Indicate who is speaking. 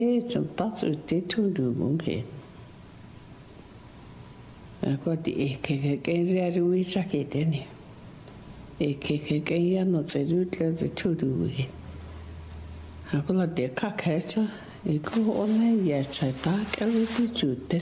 Speaker 1: Som taas utti tudumunkin. Koti ehkä kenreäri sakiteni. Ehkä kenjano tsedutlä tuduihin. Akulla te kakhecha. Iku ole jätsä taakelu pitsutte.